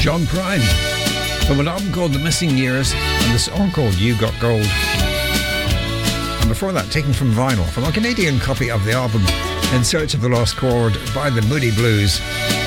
John Prine from an album called The Missing Years and the song called You Got Gold. And before that, taken from vinyl, from a Canadian copy of the album In Search of the Lost Chord by the Moody Blues,